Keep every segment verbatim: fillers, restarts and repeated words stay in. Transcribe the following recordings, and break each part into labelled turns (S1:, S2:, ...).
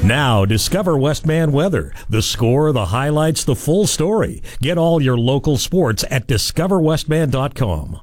S1: Now, discover Westman weather. The score, the highlights, the full story. Get all your local sports at discover westman dot com.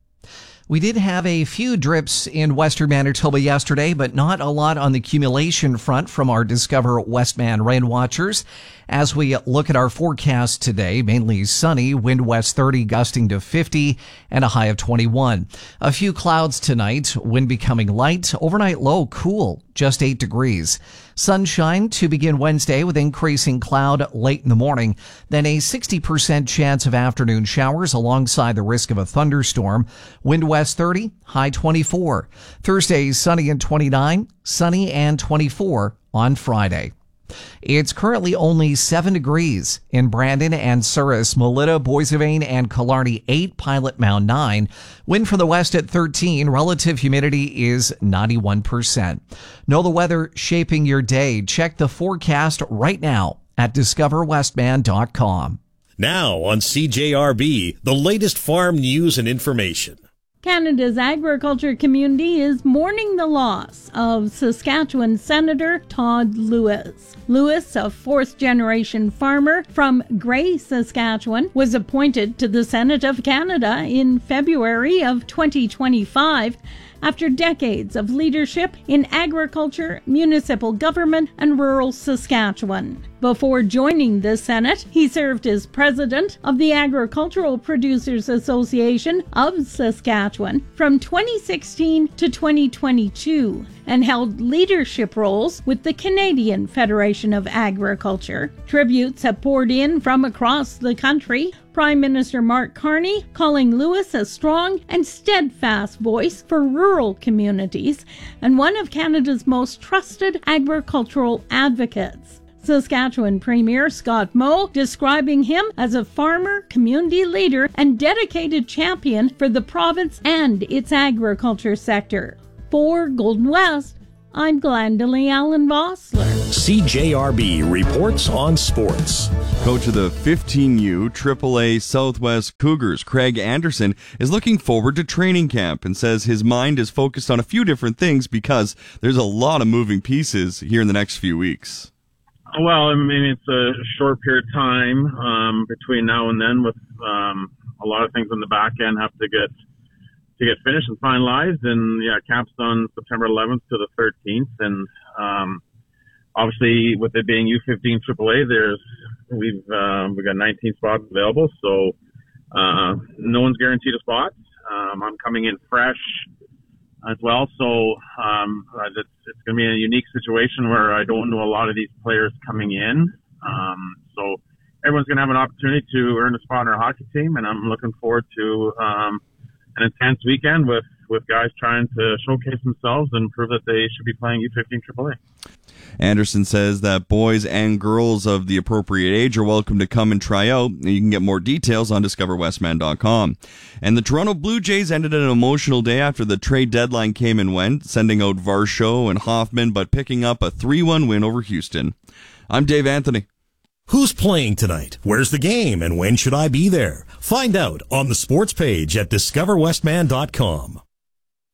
S2: We did have a few drips in western Manitoba yesterday, but not a lot on the accumulation front from our Discover Westman rain watchers. As we look at our forecast today, mainly sunny, wind west thirty, gusting to fifty, and a high of twenty-one. A few clouds tonight, wind becoming light, overnight low cool, just eight degrees. Sunshine to begin Wednesday with increasing cloud late in the morning, then a sixty percent chance of afternoon showers alongside the risk of a thunderstorm. Wind west thirty, high twenty-four. Thursday, sunny and twenty-nine, sunny and twenty-four on Friday. It's currently only seven degrees in Brandon and Souris, Melita, Boissevain, and Killarney eight, Pilot Mound nine. Wind from the west at thirteen. Relative humidity is ninety-one percent. Know the weather shaping your day. Check the forecast right now at discover westman dot com.
S1: Now on C J R B, the latest farm news and information.
S3: Canada's agriculture community is mourning the loss of Saskatchewan Senator Todd Lewis. Lewis, a fourth-generation farmer from Gray, Saskatchewan, was appointed to the Senate of Canada in February of twenty twenty-five after decades of leadership in agriculture, municipal government, and rural Saskatchewan. Before joining the Senate, he served as president of the Agricultural Producers Association of Saskatchewan from twenty sixteen to twenty twenty-two and held leadership roles with the Canadian Federation of Agriculture. Tributes have poured in from across the country. Prime Minister Mark Carney calling Lewis a strong and steadfast voice for rural communities and one of Canada's most trusted agricultural advocates. Saskatchewan Premier Scott Moe describing him as a farmer, community leader, and dedicated champion for the province and its agriculture sector. For Golden West, I'm Glendalee Allen Vossler.
S1: C J R B reports on sports.
S4: Coach of the fifteen U triple A Southwest Cougars, Craig Anderson, is looking forward to training camp and says his mind is focused on a few different things because there's a lot of moving pieces here in the next few weeks.
S5: Well, I mean, it's a short period of time um, between now and then with um, a lot of things on the back end have to get to get finished and finalized. And, yeah, camp's on September eleventh to the thirteenth. And um, obviously, with it being U fifteen triple A, there's we've uh, we've got nineteen spots available. So uh, no one's guaranteed a spot. Um, I'm coming in fresh as well. So um, it's, it's going to be a unique situation where I don't know a lot of these players coming in. Um, so everyone's going to have an opportunity to earn a spot on our hockey team, and I'm looking forward to um, an intense weekend with, with guys trying to showcase themselves and prove that they should be playing U fifteen triple A.
S4: Anderson says that boys and girls of the appropriate age are welcome to come and try out. You can get more details on discover westman dot com. And the Toronto Blue Jays ended an emotional day after the trade deadline came and went, sending out Varsho and Hoffman, but picking up a three one win over Houston. I'm Dave Anthony.
S1: Who's playing tonight? Where's the game? And when should I be there? Find out on the sports page at discover westman dot com.